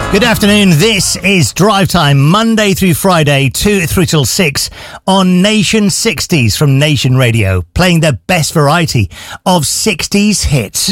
Good afternoon. This is Drive Time, Monday through Friday, 2 through till 6 on Nation 60s from Nation Radio, playing the best variety of 60s hits.